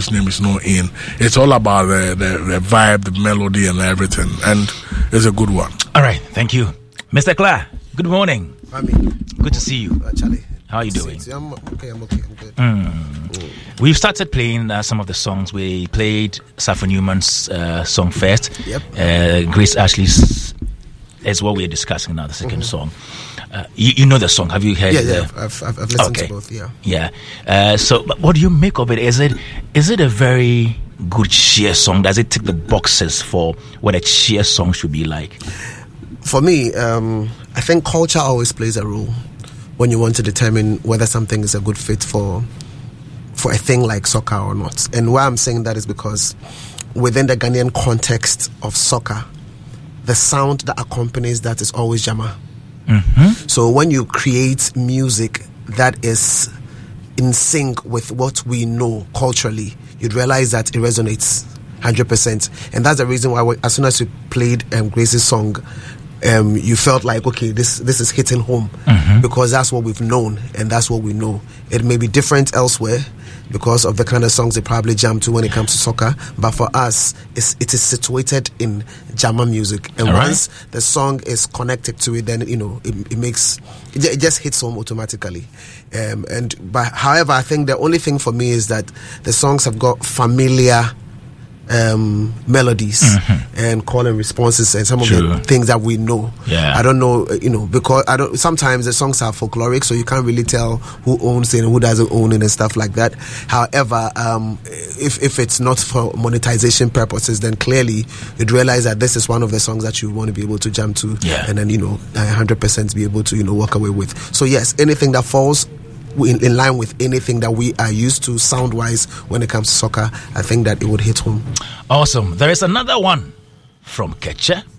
whose name is not in. It's all about the vibe, the melody, and everything, and it's a good one. All right, thank you, Mr. Clark. Good morning. Good to see you. Charlie. How are you doing? I'm okay. I'm good. We've started playing some of the songs. We played Safa Newman's song first. Yep. Grace Ashley's is what we're discussing now, the second song. You know the song. Have you heard? Yeah. I've listened to both. Yeah. So, but what do you make of it? Is it a very good cheer song? Does it tick the boxes for what a cheer song should be like? For me, I think culture always plays a role when you want to determine whether something is a good fit for a thing like soccer or not. And why I'm saying that is because within the Ghanaian context of soccer, the sound that accompanies that is always Jama. Mm-hmm. So when you create music that is in sync with what we know culturally, you'd realize that it resonates 100%. And that's the reason why as soon as you played Grace's song, you felt like, okay, this is hitting home, because that's what we've known and that's what we know. It may be different elsewhere because of the kind of songs they probably jam to when it comes to soccer, but for us, it is situated in Jama music, and once the song is connected to it, then it just hits home automatically. But however, I think the only thing for me is that the songs have got familiar melodies and call and responses and some of the things that we know. I don't know, because sometimes the songs are folkloric, so you can't really tell who owns it and who doesn't own it and stuff like that. However, if it's not for monetization purposes, then clearly you'd realize that this is one of the songs that you want to be able to jam to, and then 100% be able to walk away with. So yes, anything that falls in line with anything that we are used to sound-wise when it comes to soccer, I think that it would hit home. Awesome. There is another one from Ketche.